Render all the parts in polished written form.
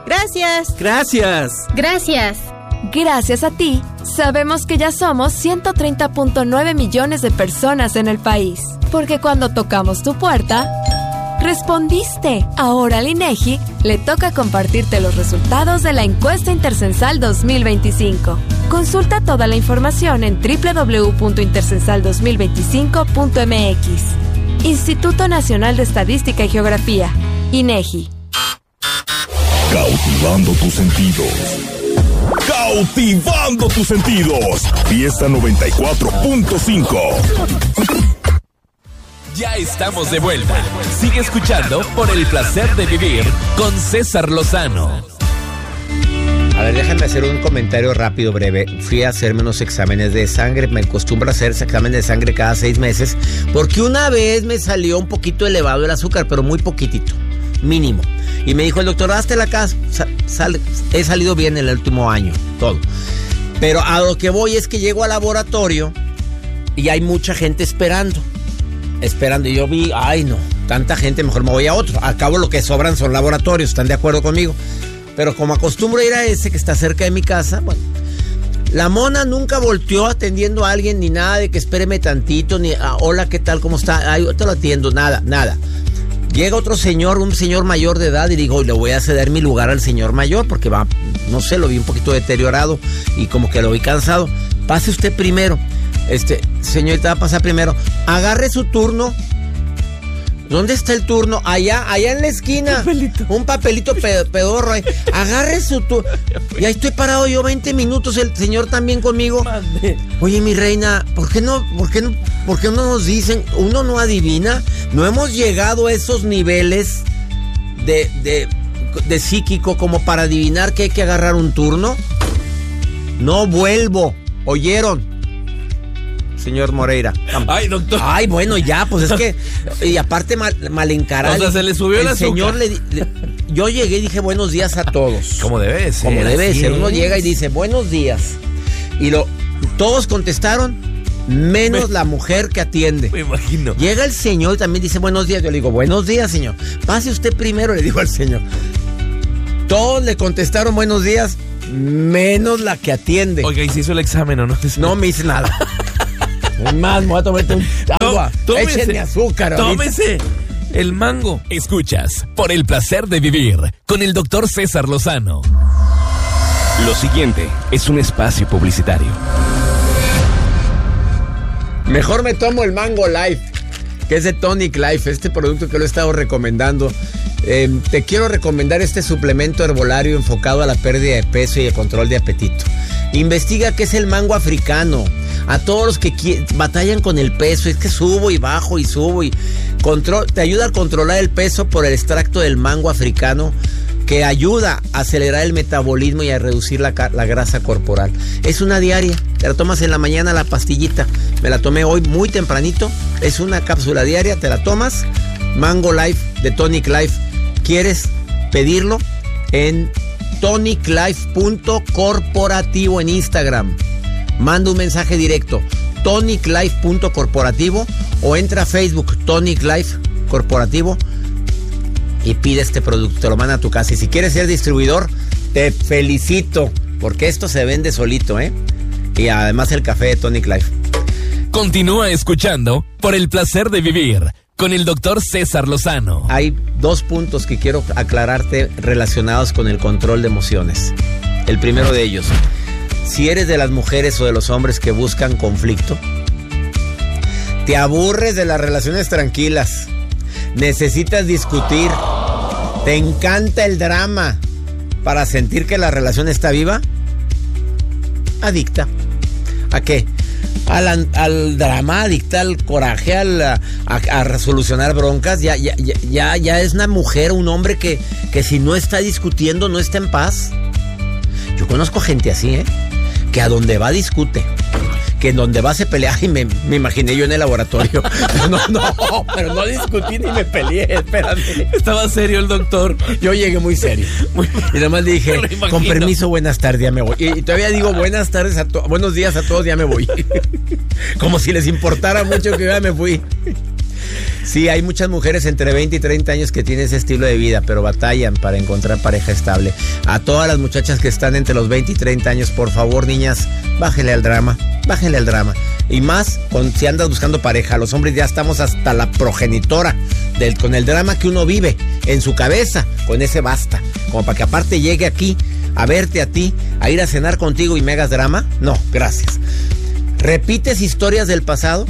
Gracias. Gracias. Gracias. Gracias a ti, sabemos que ya somos 130.9 millones de personas en el país. Porque cuando tocamos tu puerta, respondiste. Ahora al INEGI le toca compartirte los resultados de la encuesta Intercensal 2025. Consulta toda la información en www.intercensal2025.mx. Instituto Nacional de Estadística y Geografía, INEGI. Cautivando tus sentidos. Cautivando tus sentidos. Fiesta 94.5. Ya estamos de vuelta. Sigue escuchando Por el Placer de Vivir con César Lozano. A ver, déjame hacer un comentario rápido, breve. Fui a hacerme unos exámenes de sangre. Me acostumbro a hacer exámenes de sangre cada 6 meses. Porque una vez me salió un poquito elevado el azúcar, pero muy poquitito, mínimo. Y me dijo el doctor, hazte la casa. He salido bien en el último año, todo. Pero a lo que voy es que llego al laboratorio y hay mucha gente esperando. Y yo vi, ay no, tanta gente, mejor me voy a otro. Al cabo lo que sobran son laboratorios, ¿están de acuerdo conmigo? Pero como acostumbro ir a ese que está cerca de mi casa, bueno, la mona nunca volteó atendiendo a alguien, ni nada de que espéreme tantito, ni hola, ¿qué tal? ¿Cómo está? Ay, yo te lo atiendo, nada. Llega otro señor, un señor mayor de edad, y digo, le voy a ceder mi lugar al señor mayor, porque va, no sé, lo vi un poquito deteriorado y como que lo vi cansado. Pase usted primero. Señorita, va a pasar primero. Agarre su turno. ¿Dónde está el turno? Allá en la esquina. Un papelito pedorro ahí. Agarre su turno. Y ahí estoy parado yo 20 minutos, el señor también conmigo. Oye, mi reina, ¿por qué no nos dicen? Uno no adivina. No hemos llegado a esos niveles de psíquico como para adivinar que hay que agarrar un turno. No vuelvo. ¿Oyeron? Señor Moreira. Ay, doctor. Ay, bueno, ya, pues es que... Y aparte mal encarado. O sea, se le subió el azúcar. Señor yo llegué y dije buenos días a todos. Como debe ser. Como debe ser. Uno llega y dice buenos días. Y todos contestaron, menos la mujer que atiende. Me imagino. Llega el señor y también dice buenos días. Yo le digo, buenos días, señor. Pase usted primero, le digo al señor. Todos le contestaron buenos días, menos la que atiende. Oiga, ¿y se hizo el examen o no? No me hice nada. Es más, me voy a tomar un agua. Échenme azúcar ahorita. Tómese el mango. Escuchas Por el Placer de Vivir con el doctor César Lozano. Lo siguiente es un espacio publicitario. Mejor me tomo el Mango Life, que es de Tonic Life, este producto que lo he estado recomendando. Te quiero recomendar este suplemento herbolario enfocado a la pérdida de peso y el control de apetito. Investiga qué es el mango africano. A todos los que batallan con el peso, es que subo y bajo y subo y te ayuda a controlar el peso por el extracto del mango africano, que ayuda a acelerar el metabolismo y a reducir la grasa corporal. Es una diaria, te la tomas en la mañana la pastillita. Me la tomé hoy muy tempranito, es una cápsula diaria, te la tomas. Mango Life de Tonic Life. ¿Quieres pedirlo? En toniclife.corporativo en Instagram. Manda un mensaje directo, toniclife.corporativo, o entra a Facebook, Tonic Life Corporativo, y pide este producto, te lo manda a tu casa. Y si quieres ser distribuidor, te felicito, porque esto se vende solito, y además el café de Tonic Life. Continúa escuchando Por el Placer de Vivir con el doctor César Lozano. Hay 2 puntos que quiero aclararte relacionados con el control de emociones. El primero de ellos: si eres de las mujeres o de los hombres que buscan conflicto, te aburres de las relaciones tranquilas, necesitas discutir, te encanta el drama para sentir que la relación está viva, adicta. ¿A qué? Al drama, adicta al coraje, a resolucionar broncas. Ya es una mujer, un hombre que si no está discutiendo no está en paz. Yo conozco gente así, que a donde va discute, que en donde va se pelea. Y me imaginé yo en el laboratorio. Pero no discutí ni me peleé, espérame. Estaba serio el doctor. Yo llegué muy serio. Y nada más le dije, con permiso, buenas tardes, ya me voy. Y todavía digo buenas tardes buenos días a todos, ya me voy. Como si les importara mucho que ya me fui. Sí, hay muchas mujeres entre 20 y 30 años que tienen ese estilo de vida, pero batallan para encontrar pareja estable. A todas las muchachas que están entre los 20 y 30 años, por favor, niñas, bájenle al drama. Y más si andas buscando pareja. Los hombres ya estamos hasta la progenitora con el drama que uno vive en su cabeza. Con ese basta. Como para que aparte llegue aquí a verte a ti, a ir a cenar contigo y me hagas drama. No, gracias. ¿Repites historias del pasado?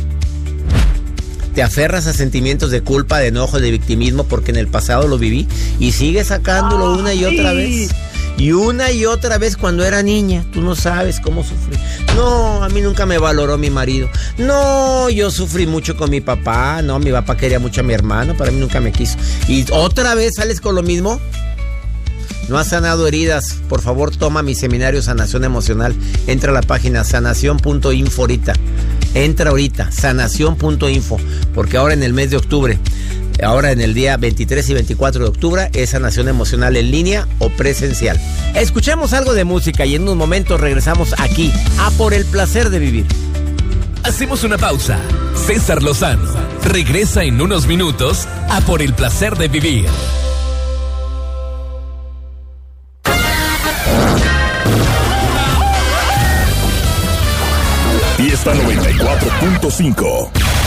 ¿Te aferras a sentimientos de culpa, de enojo, de victimismo porque en el pasado lo viví y sigues sacándolo una y otra vez? Y una y otra vez cuando era niña, tú no sabes cómo sufrí. No, a mí nunca me valoró mi marido. No, yo sufrí mucho con mi papá. No, mi papá quería mucho a mi hermano, para mí nunca me quiso. ¿Y otra vez sales con lo mismo? ¿No has sanado heridas? Por favor, toma mi seminario Sanación Emocional. Entra a la página sanación.info ahorita. Entra ahorita, sanación.info, porque ahora en el mes de octubre, ahora en el día 23 y 24 de octubre, es sanación emocional en línea o presencial. Escuchemos algo de música y en unos momentos regresamos aquí a Por el Placer de Vivir. Hacemos una pausa. César Lozano regresa en unos minutos a Por el Placer de Vivir. Fiesta 94.5.